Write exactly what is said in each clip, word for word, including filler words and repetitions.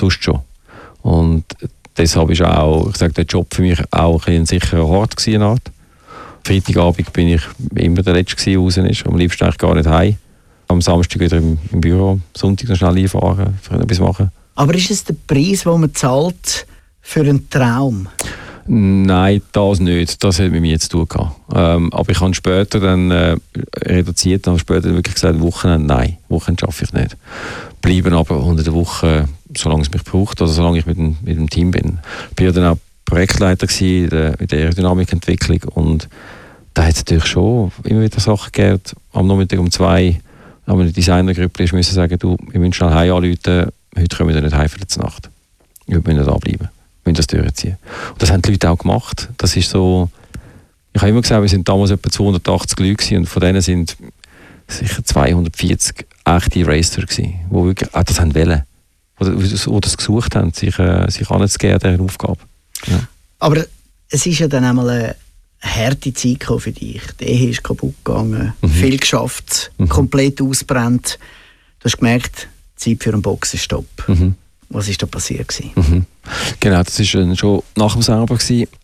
sonst schon. Und deshalb ist auch, ich sage, der Job für mich auch ein, ein sicherer Ort gewesen, eine Art. Freitagabend bin ich immer der Letzte, der raus ist. Am liebsten eigentlich gar nicht heim. Am Samstag wieder im, im Büro, Sonntag noch schnell einfahren, für etwas machen. Aber ist es der Preis, den man zahlt für einen Traum? Nein, das nicht. Das hat mit mir jetzt zu tun gehabt. Ähm, aber ich habe später dann äh, reduziert, habe später wirklich gesagt, Wochenende, nein, Wochenende schaffe ich nicht. Bleiben aber unter der Woche, solange es mich braucht, also solange ich mit dem, mit dem Team bin. Ich war ja dann auch Projektleiter in der, in der Aerodynamikentwicklung und da hat es natürlich schon immer wieder Sachen gegeben. Am Nachmittag um zwei haben wir eine Designergruppe müssen sagen, du, wir müssen schnell heim anrufen, heute können wir nicht heim für die Nacht. Wir müssen da bleiben. Wir müssen das durchziehen. Und das haben die Leute auch gemacht. Das ist so, ich habe immer gesagt, wir sind damals etwa zweihundertachtzig Leute gewesen, und von denen sind sicher zweihundertvierzig echte Racer gewesen, die wirklich auch das haben wollen. Oder, oder das gesucht haben, sich, äh, sich anzugeben an dieser Aufgabe. Ja. Aber es ist ja dann einmal eine harte Zeit für dich. Die Ehe ist kaputt gegangen, mhm. viel geschafft, mhm. komplett ausgebrannt. Du hast gemerkt, Zeit für einen Boxenstopp. Mhm. Was war da passiert? Mhm. Genau, das war schon nach dem Sauber.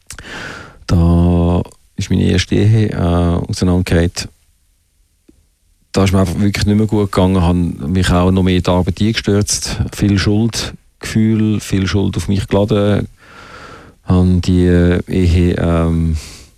Da ist meine erste Ehe äh, auseinandergefallen. Da ist mir einfach wirklich nicht mehr gut gegangen. Habe mich auch noch mehr in die Arbeit eingestürzt. Viel Schuldgefühl, viel Schuld auf mich geladen. Habe die Ehe ähm,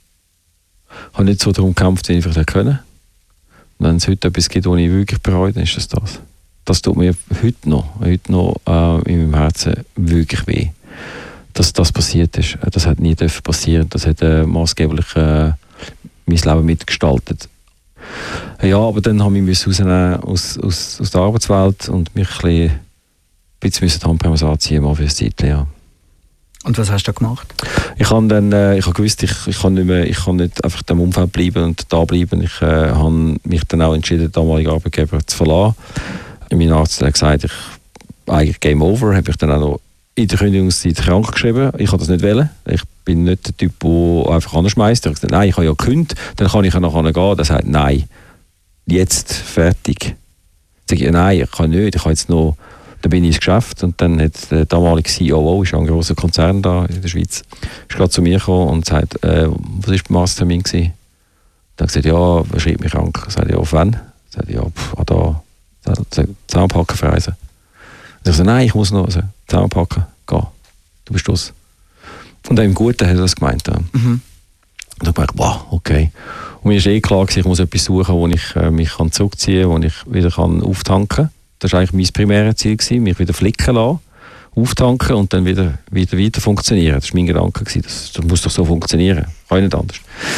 habe nicht so darum gekämpft, wie ich vielleicht können. Und wenn es heute etwas gibt, was ich wirklich bereue, dann ist das das. Das tut mir heute noch, heute noch äh, in meinem Herzen wirklich weh. Dass das passiert ist. Das hat nie passieren. Das hat äh, maßgeblich äh, mein Leben mitgestaltet. Ja, aber dann habe ich mich rausnehmen aus, aus, aus der Arbeitswelt und mich ein bisschen, ein bisschen die Handbremse anziehen, mal für ein Zeitchen, ja. Und was hast du da gemacht? Ich habe dann, äh, ich habe gewusst, ich, ich kann nicht mehr, ich kann nicht einfach in dem Umfeld bleiben und da bleiben. Ich äh, habe mich dann auch entschieden, den damaligen Arbeitgeber zu verlassen. Mein Arzt hat gesagt, ich, eigentlich Game Over, habe ich dann auch noch in der Kündigungszeit krank geschrieben. Ich wollte das nicht wollen. Ich bin nicht der Typ, der einfach anschmeißt. Ich habe gesagt, nein, ich habe ja gekündigt, dann kann ich ja nachher gehen. Er sagt, nein, jetzt fertig. Ich sage, nein, ich kann nicht, ich habe jetzt noch. Dann bin ich ins Geschäft und dann hat der damalige C E O, ist ein grosser Konzern da in der Schweiz, ist gerade zu mir gekommen und sagt, äh, was war der Mastertermin gewesen? Dann hat er gesagt, ja, wer schreibt mich krank? Ich sage, ja, auf wen? Ich sage, ja, pff, ah, da, Zusammenpacken verreisen. Und ich sage, nein, ich muss noch also, zusammenpacken, gehen. Du bist los. Und auch im Guten hat er das gemeint. Ja. Mhm. Und dann dachte ich, wow, okay. Und mir ist eh klar gewesen, ich muss etwas suchen, wo ich äh, mich kann zurückziehen kann, wo ich wieder kann auftanken kann. Das war eigentlich mein primäres Ziel, gewesen, mich wieder flicken lassen, auftanken und dann wieder, wieder weiter funktionieren. Das war mein Gedanke. Gewesen. Das, das muss doch so funktionieren. Kann ich nicht anders.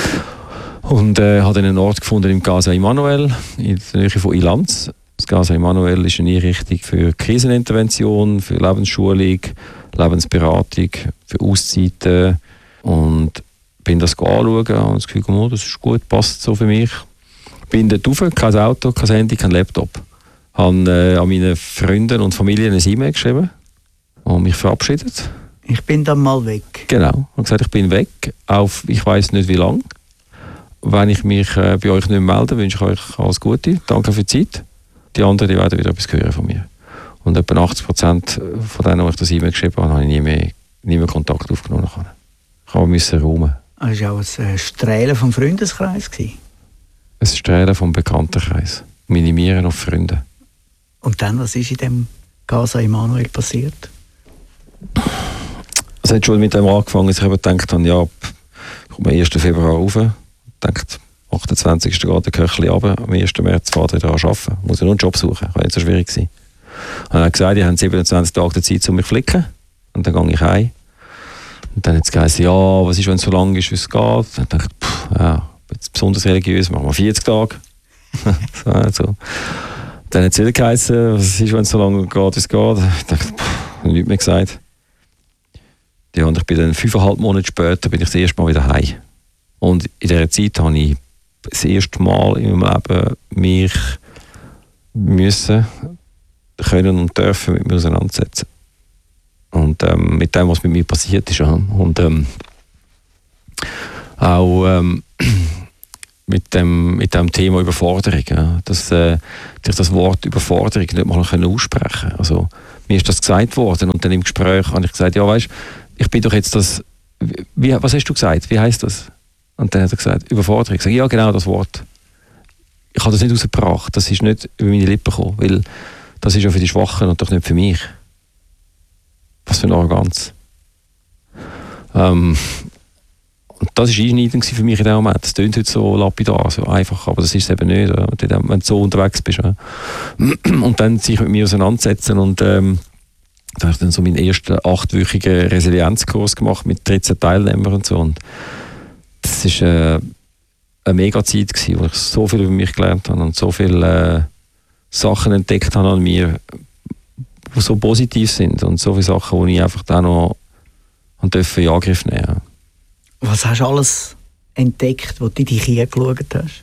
Und äh, habe dann einen Ort gefunden im Casa Emanuel, in der Nähe von Ilanz. Das Casa Emanuel ist eine Einrichtung für Krisenintervention, für Lebensschulung, Lebensberatung, für Auszeiten. Und bin das anschauen und das Gefühl, oh, das ist gut, passt so für mich. Bin dort rauf, kein Auto, kein Handy, kein Laptop. Habe äh, an meine Freunde und Familie eine E-Mail geschrieben und mich verabschiedet. Ich bin dann mal weg. Genau. Ich habe gesagt, ich bin weg, auf ich weiss nicht wie lange. Wenn ich mich äh, bei euch nicht mehr melde, wünsche ich euch alles Gute. Danke für die Zeit. Die anderen die werden wieder etwas hören von mir. Und etwa achtzig Prozent von denen, die ich das E-Mail geschrieben habe, habe ich nie mehr, nie mehr Kontakt aufgenommen. Ich musste räumen. Das war auch ein Strahlen vom Freundeskreis? Ein Strahlen vom Bekanntenkreis. Minimieren auf Freunde. Und dann, was ist in dem Casa Emanuel passiert? Es hat schon mit dem angefangen, dass ich gedacht habe, ja, ich komme am ersten Februar rauf. Ich dachte, am achtundzwanzigsten geht der Köchli runter, am ersten März fährt er daran arbeiten. Muss ja nur einen Job suchen, kann nicht so schwierig sein. Und er hat gesagt, die haben siebenundzwanzig Tage Zeit, um mich zu flicken. Und dann gehe ich heim. Und dann hat es gesagt, ja, was ist, wenn es so lang ist, wie es geht? Und dann dachte ich, pff, ja, jetzt besonders religiös, machen wir vierzig Tage. so, also. Dann hat es wieder geheißen, was ist, wenn es so lange geht, wie es geht. Ich dachte, pff, nichts mehr gesagt. Ja, und ich bin dann fünfeinhalb Monate später bin ich das erste Mal wieder heim. Und in dieser Zeit habe ich das erste Mal in meinem Leben mich müssen, können und dürfen mit mir auseinandersetzen. Und ähm, mit dem, was mit mir passiert ist. Ja. Und ähm, auch ähm, mit, dem, mit dem Thema Überforderung. Ja. Dass äh, ich das Wort Überforderung nicht mal aussprechen können. Also, mir ist das gesagt worden und dann im Gespräch habe ich gesagt, ja weißt, ich bin doch jetzt das, wie, was hast du gesagt, wie heisst das? Und dann hat er gesagt, Überforderung. Ich sage, ja genau das Wort. Ich habe das nicht rausgebracht, das ist nicht über meine Lippen gekommen, weil das ist ja für die Schwachen und doch nicht für mich. Was für eine Arroganz. Ähm, und das war einschneidend für mich in dem Moment. Das klingt heute so lapidar, so einfach, aber das ist es eben nicht, wenn du so unterwegs bist. Und dann sich mit mir auseinandersetzen und ähm, da habe ich dann so meinen ersten achtwöchigen Resilienzkurs gemacht mit dreizehn Teilnehmern und so. Und das war äh, eine mega Zeit gewesen, wo ich so viel über mich gelernt habe und so viele äh, Sachen entdeckt habe an mir, die so positiv sind und so viele Sachen, die ich einfach dann noch in Angriff nehmen durfte. Was hast du alles entdeckt, wo du in dich hingeschaut hast?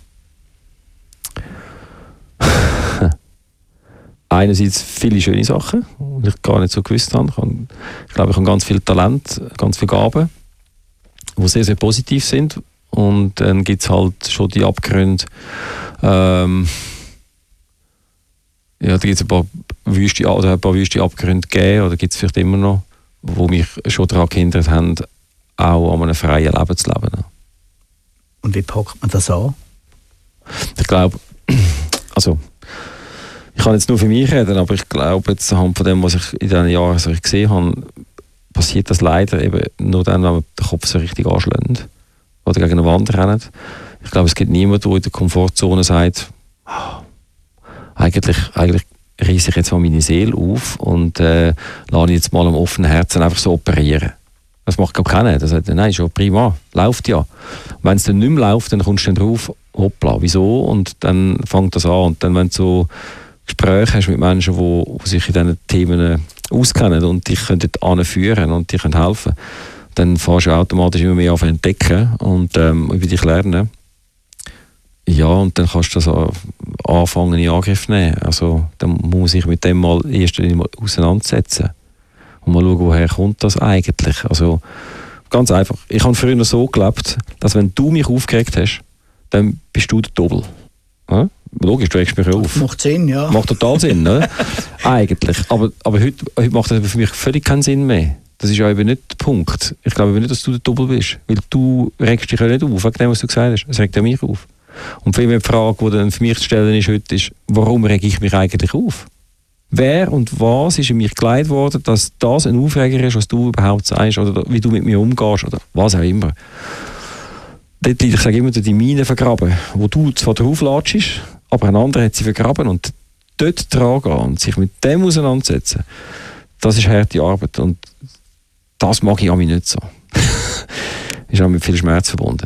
Einerseits viele schöne Sachen, die ich gar nicht so gewusst habe. Ich glaube, ich habe ganz viel Talent, ganz viele Gaben, die sehr, sehr positiv sind. Und dann gibt es halt schon die Abgründe. Ähm, ja, da gibt es ein paar wüste, oder ein paar wüste Abgründe gegeben, oder gibt es vielleicht immer noch, die mich schon daran gehindert haben, auch an einem freien Leben zu leben. Und wie packt man das an? Ich glaube, also ich kann jetzt nur für mich reden, aber ich glaube, jetzt anhand von dem, was ich in diesen Jahren so gesehen habe, passiert das leider eben nur dann, wenn man den Kopf so richtig anschlägt oder gegen eine Wand rennt. Ich glaube, es gibt niemanden, der in der Komfortzone sagt, oh, eigentlich, eigentlich reisse ich jetzt mal meine Seele auf und äh, lasse jetzt mal am offenen Herzen einfach so operieren. Das macht gar keiner. Das sagt, nein, schon prima, läuft ja. Und wenn es dann nicht mehr läuft, dann kommst du dann drauf, hoppla, wieso? Und dann fängt das an. Und dann, wenn du so Gespräche hast mit Menschen, die, die sich in diesen Themen auskennen und dich dort anführen und dich helfen können, dann fährst du automatisch immer mehr an entdecken und ähm, über dich lernen. Ja, und dann kannst du das anfangen in Angriff nehmen. Also, dann muss man sich mit dem mal erst einmal auseinandersetzen. Und mal schauen, woher kommt das eigentlich. Also, ganz einfach. Ich habe früher so gelebt, dass wenn du mich aufgeregt hast, dann bist du der Doppel. Ja? Logisch, du regst mich auf. Macht Sinn, ja. Macht total Sinn, ne? Eigentlich. Aber, aber heute, heute macht das für mich völlig keinen Sinn mehr. Das ist ja eben nicht der Punkt. Ich glaube nicht, dass du der Doppel bist. Weil du regst dich ja nicht auf, wegen dem, was du gesagt hast. Es regt ja mich auf. Und vielmehr die Frage, die dann für mich zu stellen ist heute, ist, warum rege ich mich eigentlich auf? Wer und was ist in mich gelegt worden, dass das ein Aufreger ist, was du überhaupt sagst, oder wie du mit mir umgehst, oder was auch immer. Dort liegt, ich sage immer, die Mine vergraben, wo du zwar drauf latschst, aber ein anderer hat sie vergraben und dort dran gehen und sich mit dem auseinandersetzen, das ist harte Arbeit und das mag ich an mich nicht so. Ist auch mit viel Schmerz verbunden.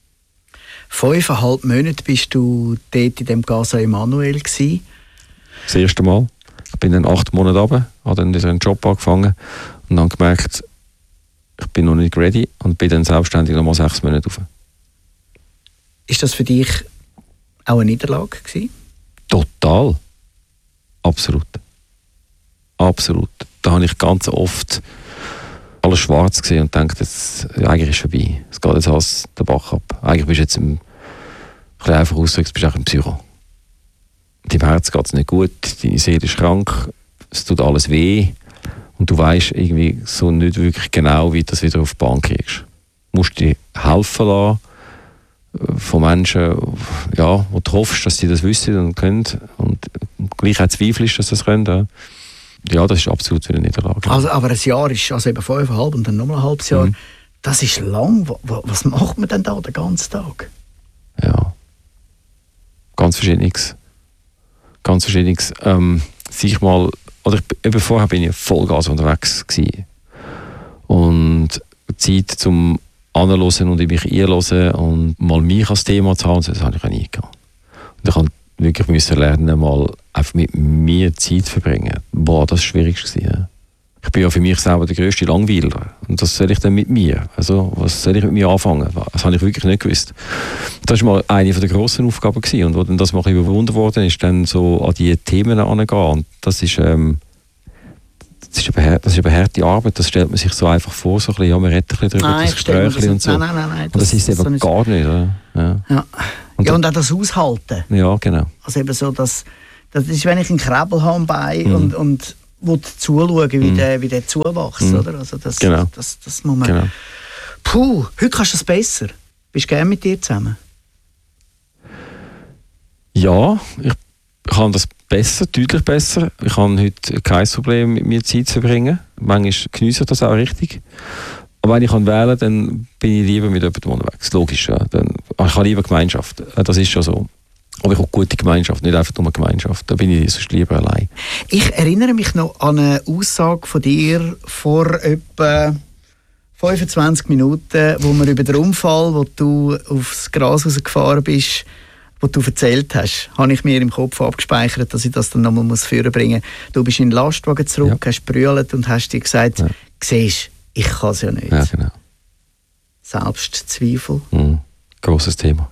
Fünfeinhalb Monate bist du dort in dem Casa Emanuel gsi. Das erste Mal. Ich bin dann acht Monate runter, habe dann wieder einen Job angefangen und dann gemerkt, ich bin noch nicht ready und bin dann selbstständig noch mal sechs Monate rauf. Ist das für dich auch eine Niederlage gewesen? Total. Absolut. Absolut. Da habe ich ganz oft alles schwarz gesehen und gedacht, jetzt, ja, eigentlich ist es vorbei. Es geht jetzt alles den Bach ab. Eigentlich bist du jetzt im, ein bisschen einfach ausgedrückt, bist du auch ein Psycho. Deinem Herz geht es nicht gut, deine Seele ist krank, es tut alles weh und du weißt irgendwie so nicht wirklich genau, wie du das wieder auf die Bahn kriegst. Du musst dir helfen lassen von Menschen, ja, wo du hoffst, dass sie das wissen und können und gleich auch zweifelst, dass sie das können. Ja. Ja, das ist absolut wieder eine Niederlage. Also, aber ein Jahr ist, also eben fünfeinhalb und dann nochmal ein halbes Jahr, mhm. Das ist lang. Was macht man denn da den ganzen Tag? Ja, ganz verschiedenes. Ganz verschiedenes. Ähm, sich mal, oder ich, eben vorher bin ich Vollgas unterwegs gewesen. Und Zeit zum Anhören und in mich einhören und mal mich als Thema zu haben, das habe ich auch nie gehabt. Und ich habe wirklich müssen lernen, mal einfach mit mir Zeit zu verbringen. Boah, das war schwierig gewesen. Ja. Ich bin ja für mich selber der grösste Langweiler. Und das soll ich dann mit mir. Also, was soll ich mit mir anfangen? Das habe ich wirklich nicht gewusst. Das war mal eine der grossen Aufgaben gewesen. Und wo dann das mal überwunden worden ist, dann so an diese Themen herangehen. Und das ist, ähm, das ist eine, das ist eine harte Arbeit. Das stellt man sich so einfach vor, so ein bisschen, ja, man redet ein bisschen drüber, nein, das Gespräch und so. Nein, nein, nein, nein, und das, das ist es eben so gar nicht. Oder? Ja. Ja. Und, ja, und auch das Aushalten. Ja, genau. Also eben so, dass, das ist, wenn ich einen Krebel habe am Bein mhm. und, und will zuschauen, wie, mm. der, wie der zuwächst. Mm. Oder? Also das, genau. das, das muss man... Genau. Puh, heute kannst du das besser. Bist du gerne mit dir zusammen? Ja, ich kann das besser, deutlich besser. Ich habe heute kein Problem, mit mir Zeit zu verbringen. Manchmal geniesse ich das auch richtig. Aber wenn ich wählen kann, dann bin ich lieber mit jemandem unterwegs. Logisch, ja. Dann, ich habe lieber Gemeinschaft. Das ist schon so. Aber ich habe gute Gemeinschaft, nicht einfach nur Gemeinschaft. Da bin ich sonst lieber allein. Ich erinnere mich noch an eine Aussage von dir vor etwa fünfundzwanzig Minuten, wo wir über den Unfall, wo du aufs Gras rausgefahren bist, wo du erzählt hast, habe ich mir im Kopf abgespeichert, dass ich das dann nochmal vorbringen muss. Du bist in den Lastwagen zurück, ja. hast brüllt und hast dir gesagt, ja. siehst, ich kann es ja nicht. Ja, genau. Selbstzweifel. Mhm. Grosses Thema.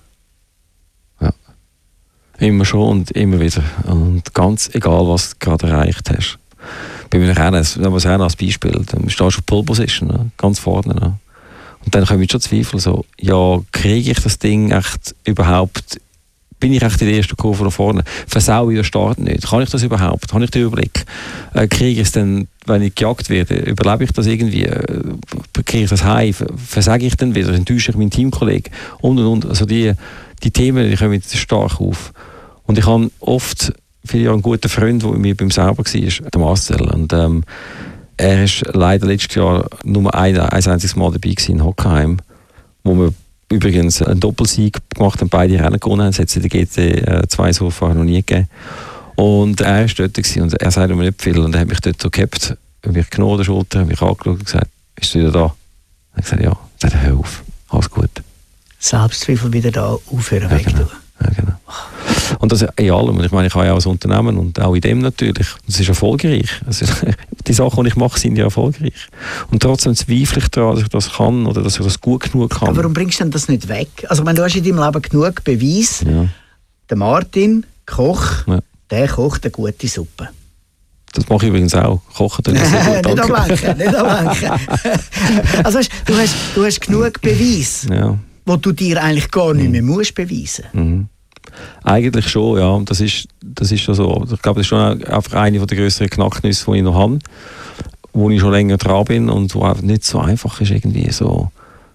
Ja. Immer schon und immer wieder. Und ganz egal, was du gerade erreicht hast. Bei einem Rennen, das ist Rennen als Beispiel, dann stehst du auf Pole Position, ne? Ganz vorne. Ne? Und dann kommen schon Zweifel, so, ja, kriege ich das Ding echt überhaupt, bin ich echt in der ersten Kurve nach vorne, versau ich den Start nicht, kann ich das überhaupt, habe ich den Überblick, äh, kriege ich es dann, wenn ich gejagt werde, überlebe ich das irgendwie, äh, kriege ich das heim, versage ich dann wieder, enttäusche ich meinen Teamkollegen und und und, also die, die Themen, die kommen stark auf. Und ich habe oft viele Jahre einen guten Freund, der mit mir beim Sauber war, der Marcel. Und ähm, er war leider letztes Jahr nur ein, ein einziges Mal dabei in Hockenheim, wo wir übrigens einen Doppelsieg gemacht haben, beide Rennen gewonnen haben. Es hat es in der G T zwei so vorher noch nie gegeben. Und er war dort gewesen, und er sagte mir nicht viel. Und er hat mich dort so gehabt, mich genommen an der Schulter, hat mich angeschaut und gesagt, bist du wieder da? Und ich habe gesagt, ja. Er sagt, hör auf, alles gut. Selbstzweifel wieder da aufhören, ja, wegtun. Genau. Ja, genau. Und das in allem. Ich meine, ich habe ja auch ein Unternehmen und auch in dem natürlich. Das ist erfolgreich. Also, die Sachen, die ich mache, sind ja erfolgreich. Und trotzdem zweifle ich daran, dass ich das kann oder dass ich das gut genug kann. Aber warum bringst du denn das nicht weg? Also, wenn du hast in deinem Leben genug Beweis, ja. der Martin, Koch, ja. der kocht eine gute Suppe. Das mache ich übrigens auch. Kochen tue ich sehr gut. Nicht ablenken, nicht ablenken. Also, du hast, du hast genug Beweis, ja. wo du dir eigentlich gar nicht mehr musst beweisen. Mhm. Eigentlich schon, ja. Das ist, das ist schon so. Ich glaube, das ist schon einfach eine der grösseren Knacknüsse, die ich noch habe, wo ich schon länger dran bin und wo einfach nicht so einfach ist irgendwie so.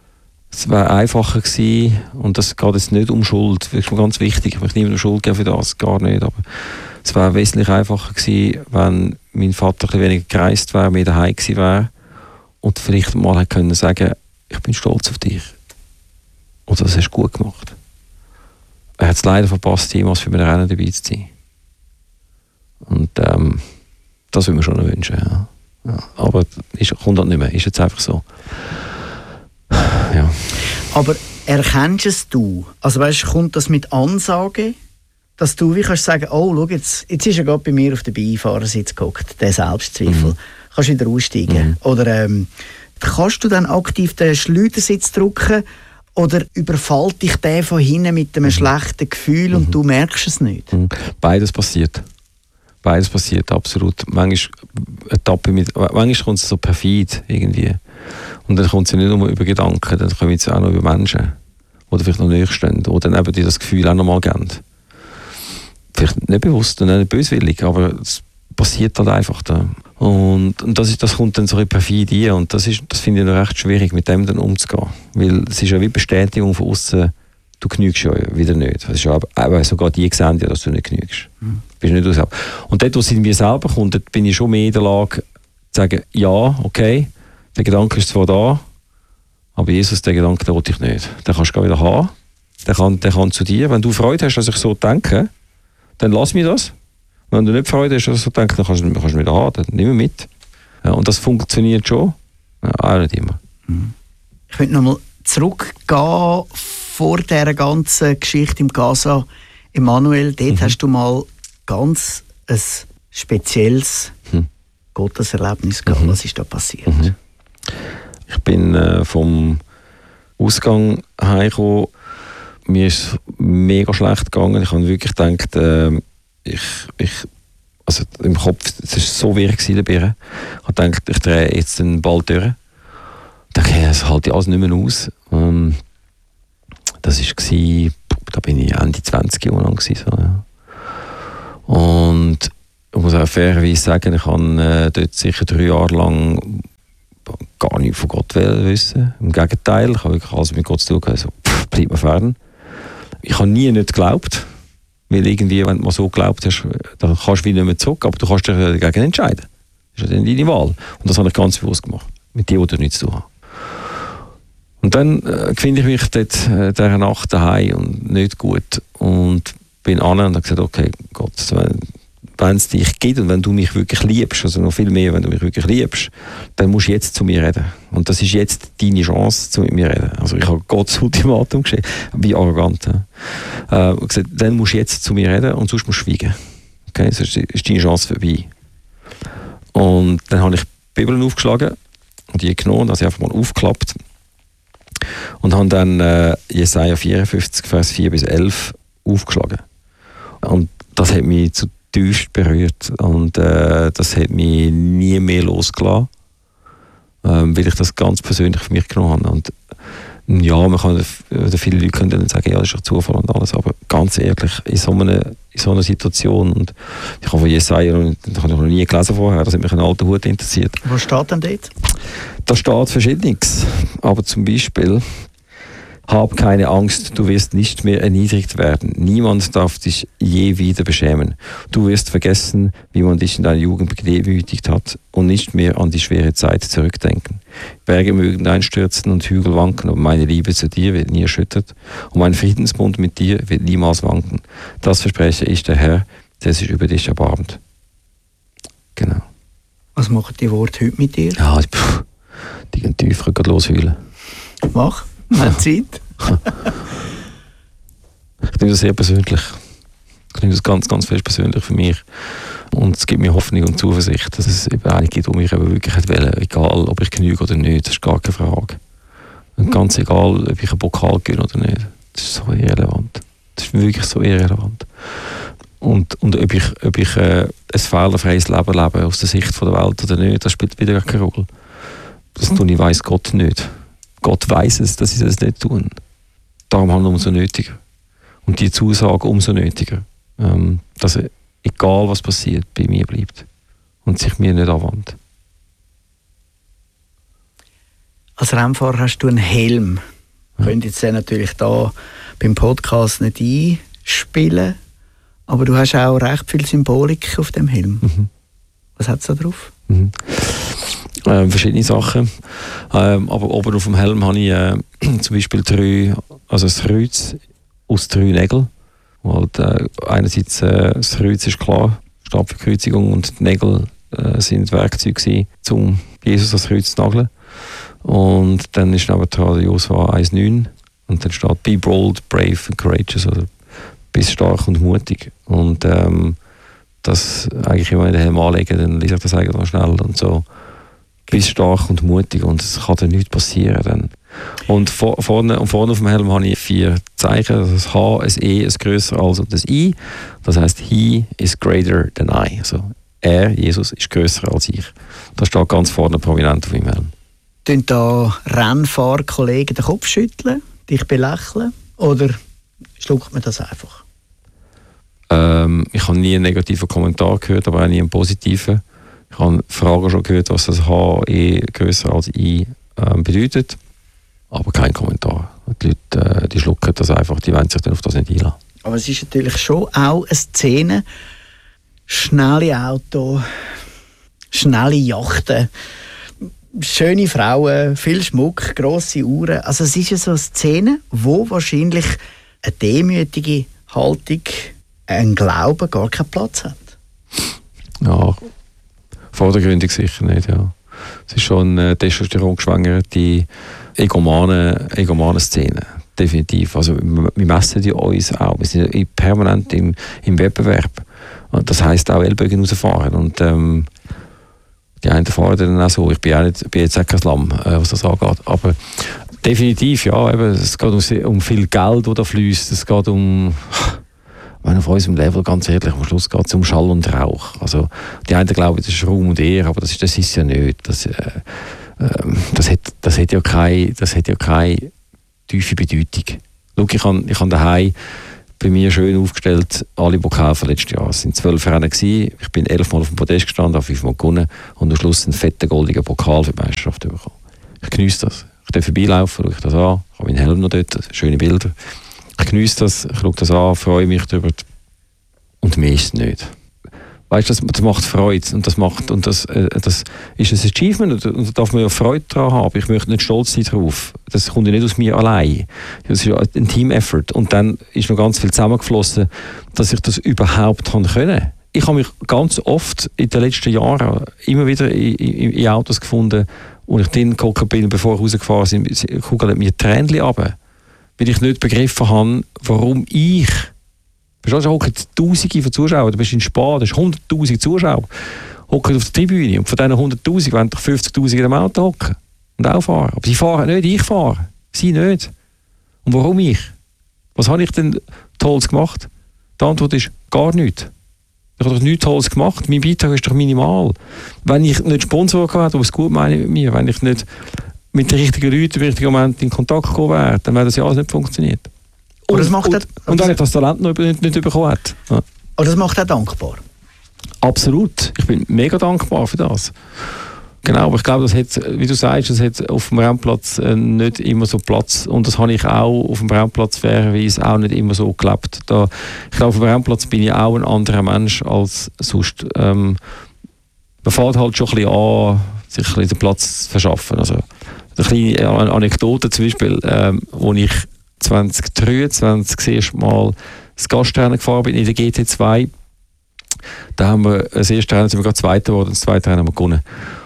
Es wäre einfacher gewesen, und das geht jetzt nicht um Schuld, das ist mir ganz wichtig, ich möchte niemandem Schuld geben für das, gar nicht, aber es wäre wesentlich einfacher gewesen, wenn mein Vater ein bisschen weniger gereist wäre, mehr daheim gewesen wäre und vielleicht mal hätte können sagen, ich bin stolz auf dich. Oder das hast du gut gemacht. Er hat es leider verpasst, jemals für ein Rennen dabei zu sein. Und ähm, das würde man schon wünschen. Ja. Ja. Aber es kommt halt nicht mehr, ist jetzt einfach so. Ja. Aber erkennst es du? Also weißt, kommt das mit Ansage, dass du wie kannst sagen, oh, schau, jetzt, jetzt ist er gerade bei mir auf der Beifahrersitz gehockt, der Selbstzweifel. Mhm. Kannst wieder aussteigen. Mhm. Oder ähm, kannst du dann aktiv den Schleudersitz drücken? Oder überfällt dich der von hinten mit einem mhm. schlechten Gefühl und mhm. du merkst es nicht? Beides passiert. Beides passiert, absolut. Manchmal, Etappe mit, manchmal kommt es so perfid irgendwie. Und dann kommt es ja nicht nur über Gedanken, dann kommt es auch noch über Menschen, die vielleicht noch näher stehen, die dann eben dir das Gefühl auch noch mal geben. Vielleicht nicht bewusst und nicht böswillig, aber es passiert halt einfach da. Und, und das, ist, das kommt dann so ein perfid rein und das, ist, das finde ich noch recht schwierig, mit dem dann umzugehen. Weil es ist ja wie Bestätigung von außen, du genügst ja wieder nicht. Das ist ja, aber sogar die sehen ja, dass du nicht genügst. Mhm. Bist nicht aus. Und dort, wo es in mir selber kommt, dort bin ich schon mehr in der Lage zu sagen, ja, okay, der Gedanke ist zwar da, aber Jesus, den Gedanken, den will ich nicht. Den kannst du wieder haben, der kann, der kann zu dir. Wenn du Freude hast, dass ich so denke, dann lass mir das. Wenn du nicht Freude hast, dass ich so denke, dann kannst du, kannst du wieder haben, dann nimm ihn mit. Ja, und das funktioniert schon, ja, auch nicht immer. Mhm. Ich möchte nochmal zurückgehen vor dieser ganzen Geschichte im Gaza. Emanuel, dort mhm. hast du mal ganz ein spezielles mhm. Gotteserlebnis gehabt. Mhm. Was ist da passiert? Mhm. Ich bin äh, vom Ausgang heimgekommen. Mir ist es mega schlecht gegangen. Ich habe wirklich gedacht, äh, ich, ich, also im Kopf, es war so wirr gewesen, ich habe gedacht, ich drehe jetzt den Ball durch. Ich dachte, okay, das halte ich alles nicht mehr aus. Ähm, das war, da bin ich Ende zwanzig Jahre lang gewesen, so, ja. Und ich muss auch fairerweise sagen, ich habe äh, dort sicher drei Jahre lang gar nichts von Gott wissen. Im Gegenteil, ich habe wirklich alles mit Gott zu tun gehabt, so, pff, bleib mir fern. Ich habe nie nicht geglaubt, weil irgendwie, wenn du mal so geglaubt hast, dann kannst du wieder nicht mehr zurück, aber du kannst dich dagegen entscheiden. Das ist ja dann deine Wahl. Und das habe ich ganz bewusst gemacht, mit dir, die nichts zu tun haben. Und dann äh, finde ich mich dort äh, dieser Nacht daheim und nicht gut und bin an und habe gesagt, okay, Gott, wenn, wenn es dich gibt und wenn du mich wirklich liebst, also noch viel mehr, wenn du mich wirklich liebst, dann musst du jetzt zu mir reden. Und das ist jetzt deine Chance, zu mit mir reden. Also ich habe Gott das Ultimatum geschrieben, wie arrogant. Ja. Äh, gesagt, dann musst du jetzt zu mir reden und sonst musst du schweigen. Okay, sonst ist deine Chance vorbei. Und dann habe ich die Bibel aufgeschlagen und die genommen, also einfach mal aufgeklappt und habe dann äh, Jesaja vierundfünfzig, Vers vier bis elf aufgeschlagen. Und das hat mich zutiefst berührt und äh, das hat mich nie mehr losgelassen, ähm, weil ich das ganz persönlich für mich genommen habe. Und ja, man kann, oder viele Leute können dann sagen, ja, das ist doch Zufall und alles, aber ganz ehrlich, in so einer, in so einer Situation, und ich habe von Jesaja, das habe ich noch nie gelesen vorher, das hat mich ein alter Hut interessiert. Was steht denn dort? Da steht Verschiedenes, aber zum Beispiel: Hab keine Angst, du wirst nicht mehr erniedrigt werden. Niemand darf dich je wieder beschämen. Du wirst vergessen, wie man dich in deiner Jugend gedemütigt hat und nicht mehr an die schwere Zeit zurückdenken. Berge mögen einstürzen und Hügel wanken, aber meine Liebe zu dir wird nie erschüttert und mein Friedensbund mit dir wird niemals wanken. Das verspreche ich, der Herr, der sich über dich erbarmt. Genau. Was machen die Worte heute mit dir? Ja, pff, die gehen tiefer, gehen losheulen. Mach. Hat Zeit. Ich nehme das sehr persönlich. Ich nehme das ganz, ganz fest persönlich für mich. Und es gibt mir Hoffnung und Zuversicht, dass es eben einige gibt, die mich eben wirklich wollen, egal ob ich genüge oder nicht, das ist gar keine Frage. Und ganz egal, ob ich einen Pokal gewinne oder nicht, das ist so irrelevant. Das ist wirklich so irrelevant. Und, und ob ich, ob ich äh, ein fehlerfreies Leben lebe, aus der Sicht von der Welt oder nicht, das spielt wieder keine Rolle. Das tue ich, weiss Gott nicht. Gott weiss es, dass sie das nicht tun. Darum haben wir umso nötiger. Und die Zusage umso nötiger. Ähm, dass er, egal was passiert, bei mir bleibt. Und sich mir nicht anwandt. Als Rennfahrer hast du einen Helm. Ja. Könnt jetzt den natürlich da beim Podcast nicht einspielen. Aber du hast auch recht viel Symbolik auf dem Helm. Mhm. Was hat es da drauf? Mhm. Äh, verschiedene Sachen. Ähm, aber oben auf dem Helm habe ich äh, zum Beispiel drei, also das Kreuz aus drei Nägeln. Halt, äh, einerseits äh, das Kreuz ist klar, steht für Kreuzigung, und die Nägel äh, sind Werkzeuge gewesen, um Jesus das Kreuz zu nageln. Und dann ist nebendran Josua eins neun und dann steht Be bold, brave and courageous, also bist stark und mutig. Und ähm, das eigentlich immer in den Helm anlegen, dann lese ich das eigentlich noch schnell und so. Bist stark und mutig und es kann dir nichts passieren. Dann. Und vor, vorne, und vorne auf dem Helm habe ich vier Zeichen, also das H, ein E, ein grösser als und das I. Das heisst, He is greater than I. Also er, Jesus, ist grösser als ich. Das steht ganz vorne prominent auf meinem Helm. Tun da Rennfahrkollegen den Kopf schütteln, dich belächeln, oder schluckt man das einfach? Ähm, ich habe nie einen negativen Kommentar gehört, aber auch nie einen positiven. Ich habe Fragen schon gehört, was das H E grösser als I ähm, bedeutet, aber kein Kommentar. Die Leute äh, die schlucken das einfach, die wollen sich dann auf das nicht einlassen. Aber es ist natürlich schon auch eine Szene, schnelle Autos, schnelle Yachten, schöne Frauen, viel Schmuck, grosse Uhren. Also es ist ja so eine Szene, wo wahrscheinlich eine demütige Haltung, ein Glauben gar keinen Platz hat. Ja, vordergründig sicher nicht, ja. Es ist schon eine testosterongeschwängerte, egomane, egomane Szene, definitiv. Also wir messen ja uns auch, wir sind ja permanent im, im Wettbewerb. Und das heisst auch Ellbogen rausfahren. Und ähm, die einen fahren dann auch so. Ich bin, auch nicht, bin jetzt auch kein Lamm, äh, was das angeht. Aber definitiv, ja, eben, es geht um, um viel Geld, das da fließt. Es geht um... Wenn auf unserem Level, ganz ehrlich, am Schluss geht es um Schall und Rauch. Also, die einen glauben, das ist Ruhm und Ehre, aber das ist, das ist ja nicht. Das, äh, äh, das, hat, das, hat ja keine, das hat ja keine tiefe Bedeutung. Schau, ich habe ich hab daheim bei mir schön aufgestellt, alle Pokale von letztes Jahr. Es waren zwölf Rennen gewesen. Ich bin elfmal auf dem Podest gestanden, habe fünfmal gewonnen und am Schluss einen fetten goldigen Pokal für die Meisterschaft bekommen. Ich geniesse das. Ich darf vorbeilaufen, schaue ich das an, ich habe meinen Helm noch dort, schöne Bilder. Ich geniesse das, ich schaue das an, freue mich darüber und mehr ist es nicht. Weißt du, das, das macht Freude und das, macht, und das, äh, das ist ein Achievement und, und da darf man ja Freude daran haben. Ich möchte nicht stolz sein darauf. Das kommt ja nicht aus mir allein. Das ist ja ein Team-Effort. Und dann ist noch ganz viel zusammengeflossen, dass ich das überhaupt haben können. Ich habe mich ganz oft in den letzten Jahren immer wieder in, in, in Autos gefunden, wo ich dann gekommen bin, bevor ich rausgefahren bin, kugeln mir Tränchen runter, weil ich nicht begriffen habe, warum ich. Da hocken Tausende von Zuschauern, du bist in Spa, da hast hunderttausend Zuschauer, hocken auf der Tribüne und von diesen hunderttausend wollen doch fünfzigtausend in dem Auto hocken und auch fahren. Aber sie fahren nicht, ich fahre. Sie nicht. Und warum ich? Was habe ich denn Tolles gemacht? Die Antwort ist gar nichts. Ich habe doch nichts Tolles gemacht. Mein Beitrag ist doch minimal. Wenn ich nicht Sponsor gehabt hätte, die es gut meinen mit mir, wenn ich nicht mit den richtigen Leuten im richtigen Moment in Kontakt gekommen wäre, dann wäre das ja alles nicht funktioniert. Und, das macht und, er, und wenn ich das Talent noch nicht, nicht bekommen hätte. Ja. Und das macht er dankbar? Absolut. Ich bin mega dankbar für das. Genau, aber ich glaube, das hat, wie du sagst, das hat auf dem Rennplatz äh, nicht immer so Platz. Und das habe ich auch auf dem Rennplatz fairerweise auch nicht immer so gelebt. Da, ich glaube, auf dem Rennplatz bin ich auch ein anderer Mensch als sonst. Ähm, man fährt halt schon ein bisschen an, sich ein bisschen den Platz zu verschaffen. Also, eine kleine Anekdote zum Beispiel, ähm, wo ich zwanzig dreiundzwanzig das erste Mal das Gastrennen gefahren bin in der G T zwei. Da haben wir das erste Rennen, sind wir gerade Zweiter geworden, das zweite Rennen haben wir gewonnen.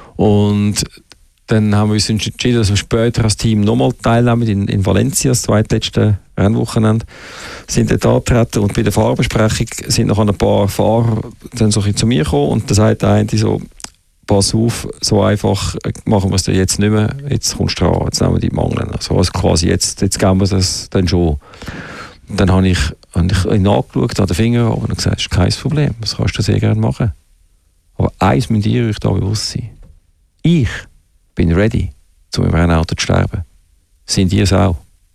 Und dann haben wir uns entschieden, dass wir später als Team nochmal teilnehmen in, in Valencia, das zweitletzte Rennwochenende. Sind dort angetreten und bei der Fahrerbesprechung sind noch ein paar Fahrer dann so ein bisschen zu mir gekommen und da sagt der eine so, pass auf, so einfach machen wir es jetzt nicht mehr, jetzt kommst du dran, jetzt nehmen wir die Mangel. Also, also quasi jetzt, jetzt geben wir das dann schon. Und dann habe ich, hab ich ihn angeschaut, an den Finger und gesagt, das ist kein Problem, das kannst du sehr gerne machen. Aber eins müsst ihr euch da bewusst sein. Ich bin ready, um im Rennauto zu sterben. Sind ihr es auch?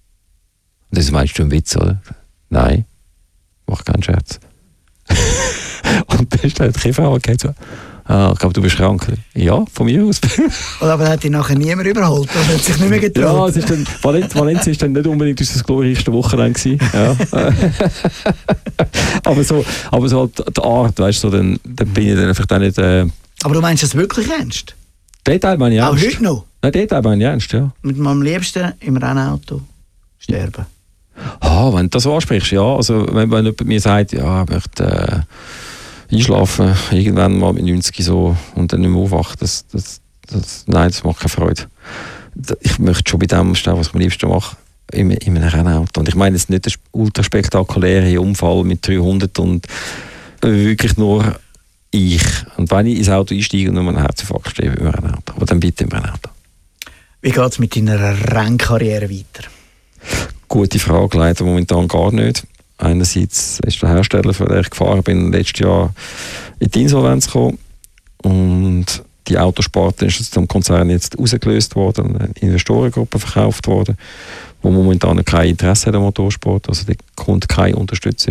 Und das meinst du ein Witz, oder? Nein, mach keinen Scherz. Und dann ist die Frau okay, so, ah, ich glaube, du bist krank. Ja, von mir aus. Aber hat dich nachher niemand überholt oder hat sich nicht mehr getraut? Ja, es ist dann, Valenz, Valencia war dann nicht unbedingt unser glorreichste Wochenende. Ja. aber, so, aber so halt die Art, weißt du, so, dann, dann bin ich dann einfach dann nicht... Äh, aber du meinst das wirklich ernst? Den Teil meine ich ernst. Auch heute noch? Nein, den Teil meine ich ernst, ja. Mit meinem Liebsten im Rennauto sterben? Ah, wenn du das ansprichst, ja. Also, wenn, wenn jemand mir sagt, ja, ich möchte... Äh, einschlafen, irgendwann mal mit neunzig so und dann nicht mehr aufwachen, das, das, das, nein, das macht keine Freude. Ich möchte schon bei dem stehen, was ich am liebsten mache, in, in einem Rennauto. Und ich meine jetzt nicht einen ultra spektakulären Unfall mit dreihundert und wirklich nur ich. Und wenn ich ins Auto einsteige und nur einen Herzinfarkt stehe im Rennauto. Aber dann bitte im Rennauto. Wie geht es mit deiner Rennkarriere weiter? Gute Frage, leider momentan gar nicht. Einerseits ist der Hersteller, für den ich gefahren bin, letztes Jahr in die Insolvenz gekommen. Und die Autosparte ist zum Konzern jetzt rausgelöst worden, eine Investorengruppe verkauft worden, wo momentan kein Interesse hat am Motorsport, also die kommt keine Unterstützung.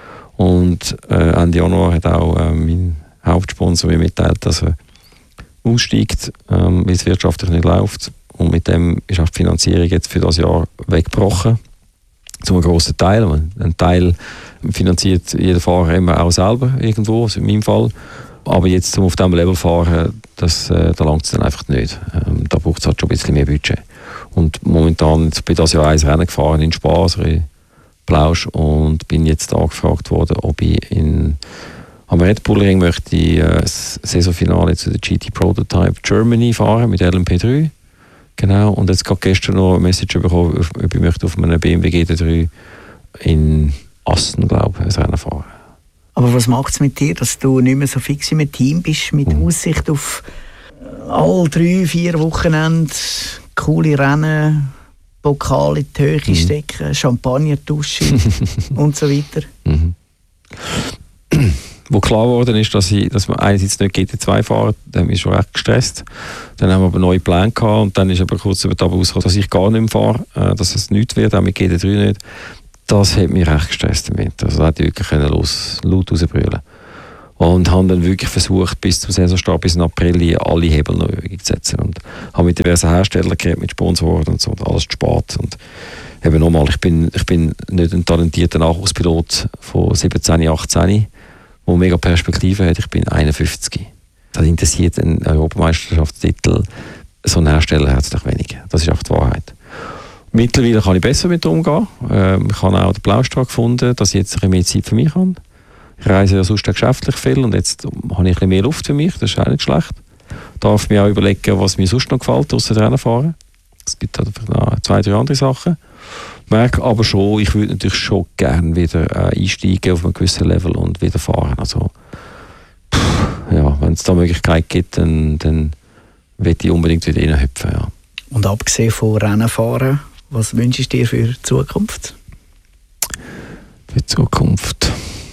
Und äh, Ende Januar hat auch äh, mein Hauptsponsor mir mitteilt, dass er aussteigt, ähm, weil es wirtschaftlich nicht läuft. Und mit dem ist auch die Finanzierung jetzt für das Jahr weggebrochen. Zum grossen Teil. Ein Teil finanziert jeder Fahrer immer auch selber irgendwo, also in meinem Fall. Aber jetzt zum auf diesem Level fahren, das, äh, da langt es dann einfach nicht. Ähm, da braucht es halt schon ein bisschen mehr Budget. Und momentan bin ich das Jahr eins Rennen gefahren in Spa, also in Plausch, und bin jetzt angefragt worden, ob ich in, am Red Bull Ring möchte ich, äh, das Saisonfinale zu der G T Prototype Germany fahren mit L M P drei. Genau, und jetzt gerade gestern noch eine Message bekommen, ob ich möchte auf einem B M W G T drei in Assen, glaube ich, ein Rennen fahren. Aber was macht es mit dir, dass du nicht mehr so fix im Team bist, mit mhm. Aussicht auf alle drei, vier Wochenende coole Rennen, Pokal in die Höhe mhm. stecken, Champagner tauschen und so weiter? Mhm. Wo klar geworden ist, dass, ich, dass wir einerseits nicht G T zwei fahren, dann haben wir schon recht gestresst. Dann haben wir aber neue Pläne gehabt und dann ist aber kurz über die rausgekommen, dass ich gar nicht mehr fahre, äh, dass es nichts wird, auch mit G T drei nicht. das hat mich recht gestresst damit. Also da hätte ich wirklich los, laut rausbrüllen. Und habe dann wirklich versucht, bis zum Saisonstart, bis in April, alle Hebel neu zu setzen. Und habe mit diversen Herstellern geredet, mit Sponsoren und so, und alles zu spät. Und eben nochmal, ich bin, ich bin nicht ein talentierter Nachwuchspilot von siebzehn, achtzehn, der mega Perspektive hat. Ich bin einundfünfzig. Das interessiert einen Europameisterschaftstitel so einen Hersteller herzlich wenig. Das ist einfach die Wahrheit. Mittlerweile kann ich besser mit umgehen. Ähm, ich habe auch den Blaustrahl gefunden, dass ich jetzt ein bisschen mehr Zeit für mich habe. Ich reise ja sonst geschäftlich viel und jetzt habe ich ein bisschen mehr Luft für mich, das ist auch nicht schlecht. Ich darf mir auch überlegen, was mir sonst noch gefällt, außer Rennen fahren. Es gibt halt noch zwei, drei andere Sachen. Ich merke aber schon, ich würde natürlich schon gerne wieder äh, einsteigen auf einem gewissen Level und wieder fahren. Also, pff, ja, wenn es da Möglichkeit gibt, dann, dann will ich unbedingt wieder reinhüpfen. Ja. Und abgesehen von Rennen fahren, was wünschst du dir für die Zukunft? Für die Zukunft?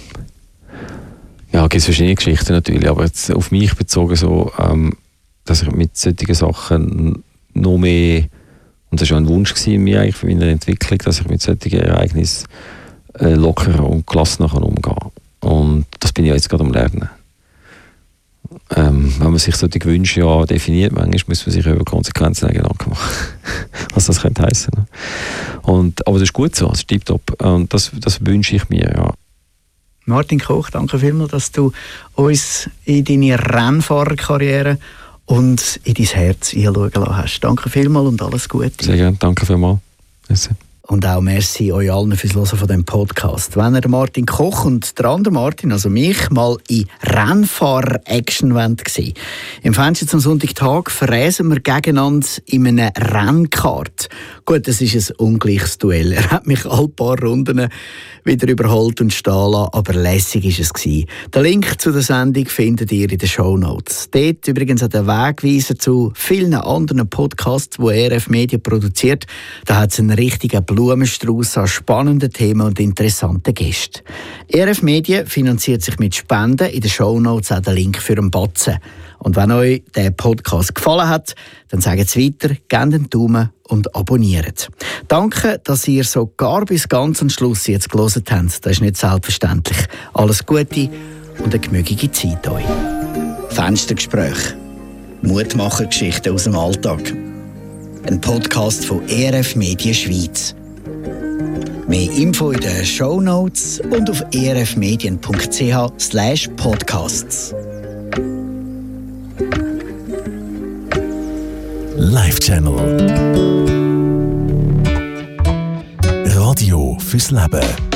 Ja, es gibt verschiedene Geschichten natürlich, aber jetzt auf mich bezogen so, ähm, dass ich mit solchen Sachen noch mehr, und das war auch ein Wunsch in mir eigentlich für meine Entwicklung, dass ich mit solchen Ereignissen äh, lockerer und gelassener kann umgehen kann. Und das bin ich jetzt gerade am Lernen. Ähm, wenn man sich solche Wünsche ja definiert, manchmal muss man sich über Konsequenzen Gedanken machen, was das könnte heissen. Ne? Und, aber das ist gut so, das ist tipptopp. Und das, das wünsche ich mir, ja. Martin Koch, danke vielmals, dass du uns in deine Rennfahrerkarriere und in dein Herz einschauen lassen hast. Danke vielmals und alles Gute. Sehr gerne, danke vielmals. Merci. Und auch merci euch allen fürs Hören von diesem Podcast. Wenn ihr Martin Koch und der andere Martin, also mich, mal in Rennfahrer-Action sehen. Im Fernsehen zum Sonntagtag verräsen wir gegeneinander in einem Rennkart. Gut, das ist ein ungleiches Duell. Er hat mich alle paar Runden wieder überholt und stehen lassen, aber lässig war es. Den Link zu der Sendung findet ihr in den Shownotes. Dort übrigens auch der Wegweiser zu vielen anderen Podcasts, die E R F Media produziert. Da hat es einen richtigen Blumenstrauß an spannenden Themen und interessanten Gästen. E R F Media finanziert sich mit Spenden. In den Shownotes auch den Link für einen Batzen. Und wenn euch der Podcast gefallen hat, dann sagt es weiter, gebt den Daumen und abonniert. Danke, dass ihr sogar bis ganz am Schluss jetzt gehört habt. Das ist nicht selbstverständlich. Alles Gute und eine gemütliche Zeit euch. Fenstergespräch. Mutmacher-Geschichten aus dem Alltag. Ein Podcast von E R F Media Schweiz. Mehr Info in den Shownotes und auf erfmedien punkt c h slash podcasts. Live Channel. Radio fürs Leben.